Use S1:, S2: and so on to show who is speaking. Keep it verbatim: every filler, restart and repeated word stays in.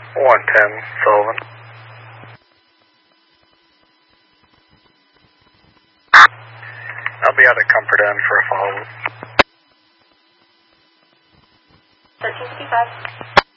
S1: one ten, Sullivan. I'll be out at Comfort Inn for a follow-up.
S2: thirteen fifty-five.